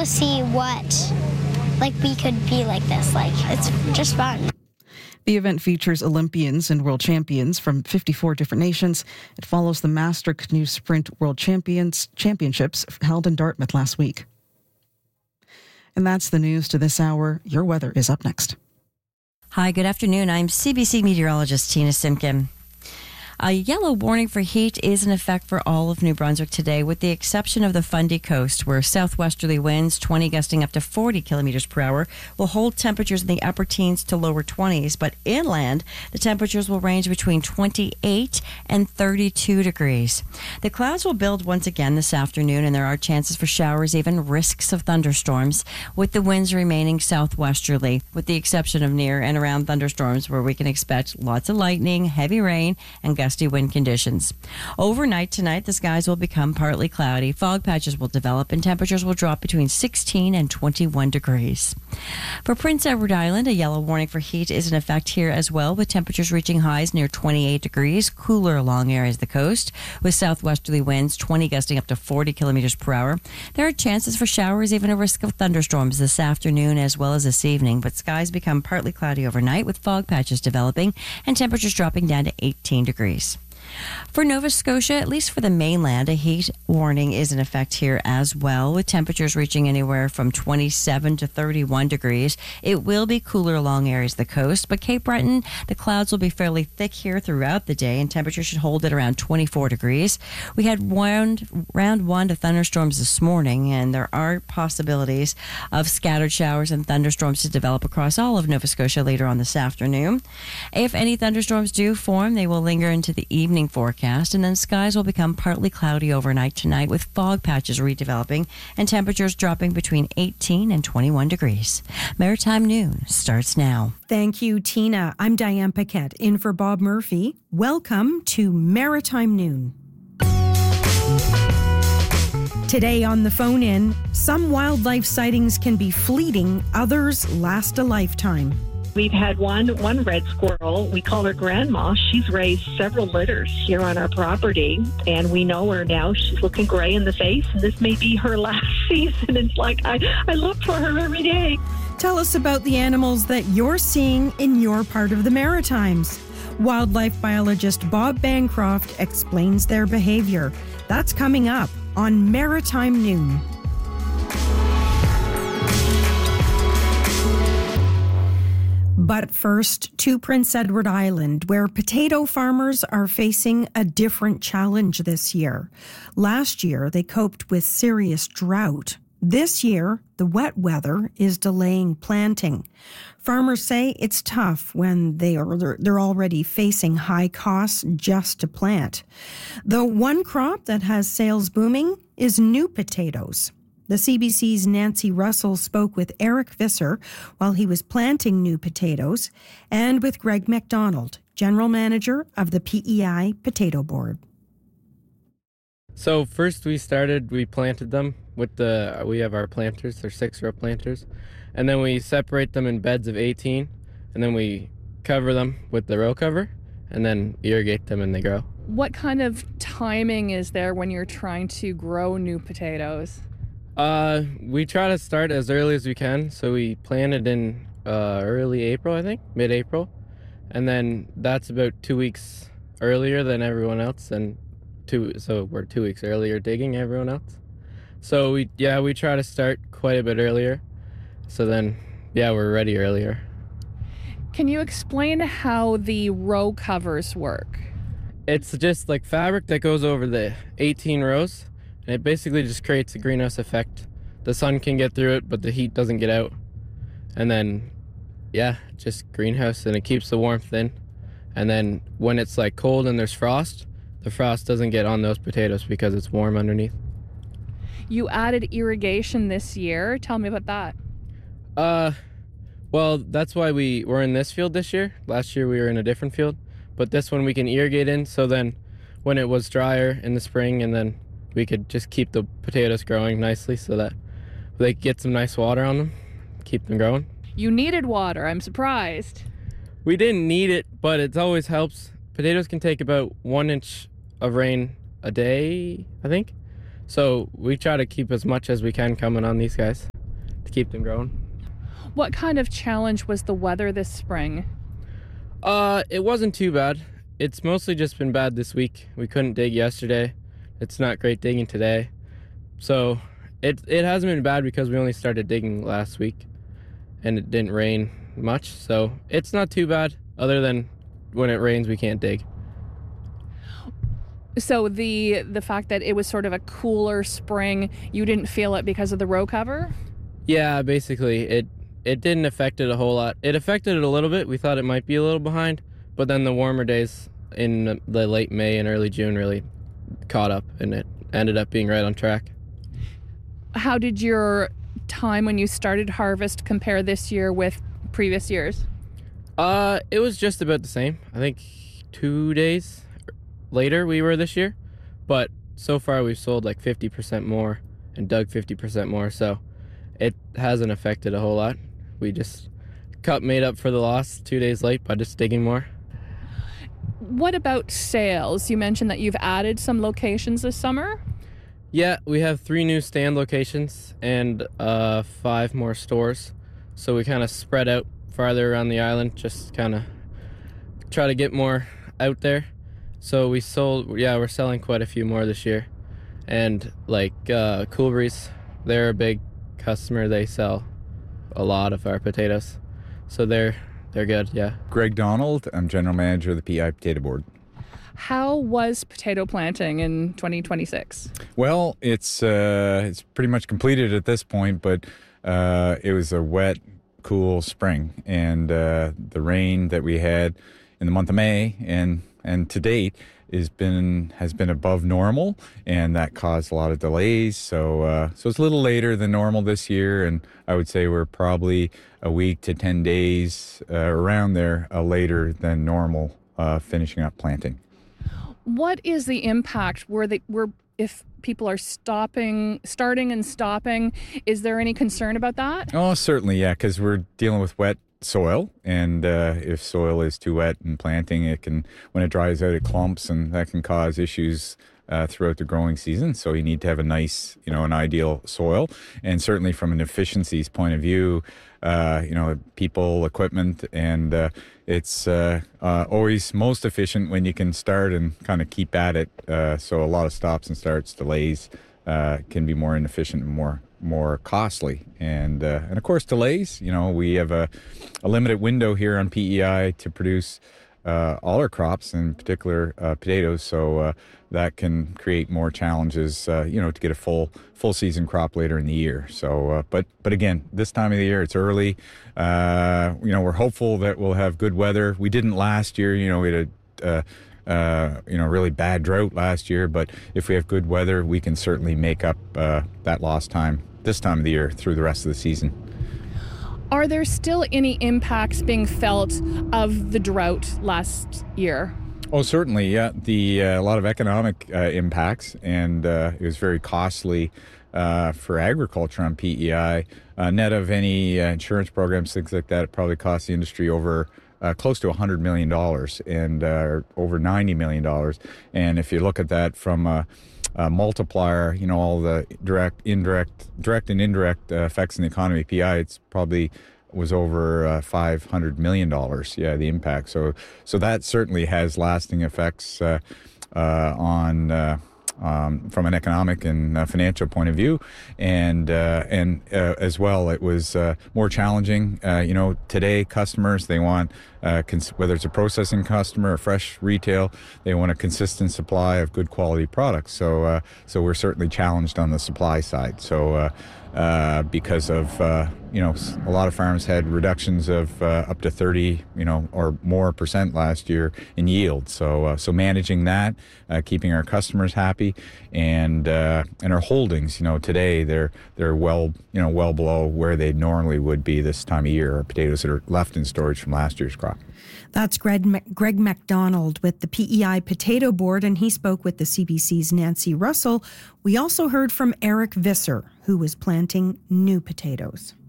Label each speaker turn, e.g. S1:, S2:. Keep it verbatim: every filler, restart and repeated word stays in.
S1: to see what, like, we could be like this. Like, it's just fun.
S2: The event features Olympians and world champions from fifty-four different nations. It follows the Master Canoe Sprint World Champions Championships held in Dartmouth last week. And that's the news to this hour. Your weather is up next.
S3: Hi, good afternoon. I'm C B C meteorologist Tina Simkin. A yellow warning for heat is in effect for all of New Brunswick today, with the exception of the Fundy Coast, where southwesterly winds, twenty gusting up to forty kilometers per hour, will hold temperatures in the upper teens to lower twenties. But inland, the temperatures will range between twenty-eight and thirty-two degrees. The clouds will build once again this afternoon, and there are chances for showers, even risks of thunderstorms, with the winds remaining southwesterly, with the exception of near and around thunderstorms, where we can expect lots of lightning, heavy rain, and gusty wind conditions. Overnight tonight, the skies will become partly cloudy. Fog patches will develop and temperatures will drop between sixteen and twenty-one degrees. For Prince Edward Island, a yellow warning for heat is in effect here as well, with temperatures reaching highs near twenty-eight degrees, cooler along areas of the coast, with southwesterly winds, twenty gusting up to forty kilometers per hour. There are chances for showers, even a risk of thunderstorms this afternoon as well as this evening, but skies become partly cloudy overnight with fog patches developing and temperatures dropping down to eighteen degrees. For Nova Scotia, at least for the mainland, a heat warning is in effect here as well, with temperatures reaching anywhere from twenty-seven to thirty-one degrees. It will be cooler along areas of the coast, but Cape Breton, the clouds will be fairly thick here throughout the day, and temperatures should hold at around twenty-four degrees. We had round, round one of thunderstorms this morning, and there are possibilities of scattered showers and thunderstorms to develop across all of Nova Scotia later on this afternoon. If any thunderstorms do form, they will linger into the evening forecast, and then skies will become partly cloudy overnight tonight with fog patches redeveloping and temperatures dropping between eighteen and twenty-one degrees. Maritime Noon starts now.
S4: Thank you, Tina. I'm Diane Paquette, in for Bob Murphy. Welcome to Maritime Noon. Today on the phone-in, some wildlife sightings can be fleeting, others last a lifetime.
S5: We've had one one red squirrel. We call her Grandma. She's raised several litters here on our property, and we know her now. She's looking gray in the face, and this may be her last season. It's like I, I look for her every day.
S4: Tell us about the animals that you're seeing in your part of the Maritimes. Wildlife biologist Bob Bancroft explains their behavior. That's coming up on Maritime Noon. But first, to Prince Edward Island, where potato farmers are facing a different challenge this year. Last year, they coped with serious drought. This year, the wet weather is delaying planting. Farmers say it's tough when they are they're already facing high costs just to plant. The one crop that has sales booming is new potatoes. The C B C's Nancy Russell spoke with Eric Visser while he was planting new potatoes, and with Greg McDonald, General Manager of the P E I Potato Board.
S6: So first we started, we planted them with the, we have our planters, they're six row planters, and then we separate them in beds of eighteen, and then we cover them with the row cover, and then irrigate them and they grow.
S7: What kind of timing is there when you're trying to grow new potatoes?
S6: Uh, we try to start as early as we can. So we planted in uh, early April, I think, mid-April. And then that's about two weeks earlier than everyone else. And two, so we're two weeks earlier digging everyone else. So we, yeah, we try to start quite a bit earlier. So then, yeah, we're ready earlier.
S7: Can you explain how the row covers work?
S6: It's just like fabric that goes over the eighteen rows. And it basically just creates a greenhouse effect. The sun can get through it, but the heat doesn't get out. And then, yeah, just greenhouse, and it keeps the warmth in. And then when it's like cold and there's frost, the frost doesn't get on those potatoes because it's warm underneath.
S7: You added irrigation this year. Tell me about that.
S6: Uh, well, that's why we were in this field this year. Last year we were in a different field. But this one we can irrigate in, so then when it was drier in the spring, and then we could just keep the potatoes growing nicely so that they could get some nice water on them, keep them growing.
S7: You needed water. I'm surprised.
S6: We didn't need it, but it always helps. Potatoes can take about one inch of rain a day, I think. So we try to keep as much as we can coming on these guys. to keep them growing.
S7: What kind of challenge was the weather this spring?
S6: Uh, it wasn't too bad. It's mostly just been bad this week. We couldn't dig yesterday. It's not great digging today. So it it hasn't been bad because we only started digging last week and it didn't rain much. So it's not too bad other than when it rains, we can't dig.
S7: So the the fact that it was sort of a cooler spring, you didn't feel it because of the row cover?
S6: Yeah, basically it it didn't affect it a whole lot. It affected it a little bit. We thought it might be a little behind, but then the warmer days in the late May and early June really caught up and it ended up being right on track.
S7: How did your time when you started harvest compare this year with previous years?
S6: Uh, it was just about the same. I think two days later we were this year, but so far we've sold like fifty percent more and dug fifty percent more, so it hasn't affected a whole lot. We just cut made up for the loss two days late by just digging more.
S7: What about sales? You mentioned that you've added some locations this summer.
S6: Yeah, we have three new stand locations and uh, five more stores. So we kind of spread out farther around the island, just kind of try to get more out there. So we sold, yeah, we're selling quite a few more this year. And like uh, Coolbreeze, they're a big customer. They sell a lot of our potatoes. So they're they're good, yeah.
S8: Greg Donald, I'm General Manager of the P E I Potato Board.
S7: How was potato planting in twenty twenty-six?
S8: Well, it's uh, it's pretty much completed at this point, but uh, it was a wet, cool spring, and uh, the rain that we had in the month of May and and to date is been has been above normal, and that caused a lot of delays. So uh, so it's a little later than normal this year, and I would say we're probably a week to ten days uh, around there uh, later than normal uh, finishing up planting.
S7: What is the impact where they were if people are stopping, starting and stopping? Is there any concern about that?
S8: Oh, certainly, yeah, because we're dealing with wet soil, and uh, if soil is too wet in planting, it can, when it dries out, it clumps, and that can cause issues uh, throughout the growing season. So you need to have a nice, you know, an ideal soil, and certainly from an efficiencies point of view, uh, you know, people, equipment, and uh, it's uh, uh, always most efficient when you can start and kind of keep at it. Uh, so a lot of stops and starts, delays uh, can be more inefficient and more more costly, and uh, and of course delays. You know, we have a, a limited window here on P E I to produce uh, all our crops, in particular uh, potatoes. So uh, that can create more challenges. Uh, you know, to get a full full season crop later in the year. So, uh, but but again, this time of the year, it's early. Uh, you know, we're hopeful that we'll have good weather. We didn't last year. You know, we had a uh, Uh, you know, really bad drought last year, but if we have good weather, we can certainly make up uh, that lost time this time of the year through the rest of the season.
S7: Are there still any impacts being felt of the drought last year?
S8: Oh, certainly, yeah. The uh, a lot of economic uh, impacts, and uh, it was very costly uh, for agriculture on P E I. Uh, net of any uh, insurance programs, things like that, it probably cost the industry over Uh, close to one hundred million dollars and uh, over ninety million dollars. And if you look at that from a, a multiplier, you know, all the direct, indirect, direct and indirect uh, effects in the economy, P I, it's probably was over uh, five hundred million dollars. Yeah, the impact. So, so that certainly has lasting effects uh, uh, on uh, Um, from an economic and uh, financial point of view, and uh, and uh, as well, it was uh, more challenging. Uh, you know, today customers, they want uh, cons- whether it's a processing customer or fresh retail, they want a consistent supply of good quality products. So uh, so we're certainly challenged on the supply side. So uh, uh, because of uh, you know, a lot of farms had reductions of uh, up to thirty, you know, or more percent last year in yield. So uh, so managing that, uh, keeping our customers happy, and uh, and our holdings, you know, today they're they're well, you know, well below where they normally would be this time of year. Our potatoes that are left in storage from last year's crop.
S4: That's Greg, Greg MacDonald with the P E I Potato Board, and he spoke with the C B C's Nancy Russell. We also heard from Eric Visser, who was planting new potatoes.